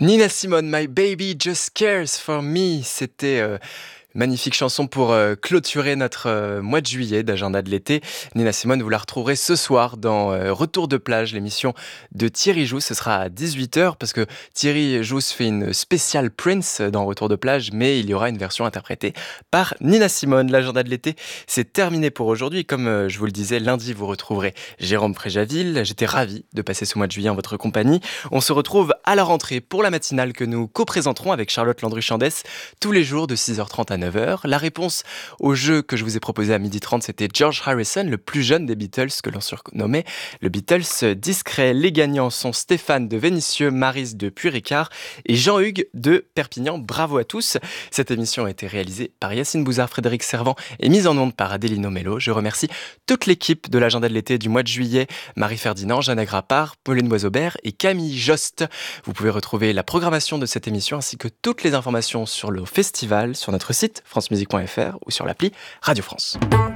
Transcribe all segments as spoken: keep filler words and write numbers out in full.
Nina Simone, My Baby Just Cares for Me, c'était euh, une magnifique chanson pour euh, clôturer notre euh, mois de juillet d'agenda de l'été. Nina Simone, vous la retrouverez ce soir dans euh, Retour de plage, l'émission de Thierry Jousse. Ce sera à dix-huit heures parce que Thierry Jousse fait une spéciale Prince dans Retour de plage, mais il y aura une version interprétée par Nina Simone. L'agenda de l'été, c'est terminé pour aujourd'hui. Comme euh, je vous le disais, lundi, vous retrouverez Jérôme Fréjaville. J'étais ravi de passer ce mois de juillet en votre compagnie. On se retrouve à la rentrée pour la matinale que nous co-présenterons avec Charlotte Landry-Chandès tous les jours de six heures trente à neuf heures. La réponse au jeu que je vous ai proposé à midi trente, c'était George Harrison, le plus jeune des Beatles, que l'on surnommait le Beatles discret. Les gagnants sont Stéphane de Vénissieux, Maryse de Puy-Ricard et Jean-Hugues de Perpignan. Bravo à tous. Cette émission a été réalisée par Yacine Bouzard, Frédéric Servant et mise en onde par Adélino Mello. Je remercie toute l'équipe de l'agenda de l'été du mois de juillet, Marie-Ferdinand, Jeanne Agrapard, Pauline Boisaubert et Camille Jost. Vous pouvez retrouver la programmation de cette émission ainsi que toutes les informations sur le festival sur notre site francemusique point f r ou sur l'appli Radio France.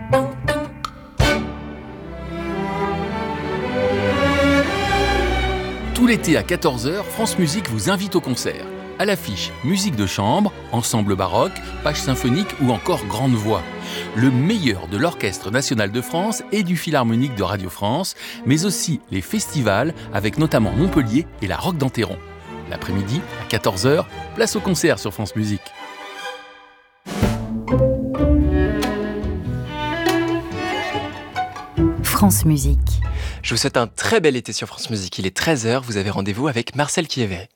Tout l'été à quatorze heures, France Musique vous invite au concert. À l'affiche, musique de chambre, ensemble baroque, page symphonique ou encore grande voix. Le meilleur de l'Orchestre national de France et du Philharmonique de Radio France, mais aussi les festivals avec notamment Montpellier et la Roque d'Enterron. L'après-midi, à quatorze heures, place au concert sur France Musique. France Musique. Je vous souhaite un très bel été sur France Musique. Il est treize heures, vous avez rendez-vous avec Marcel Kievé.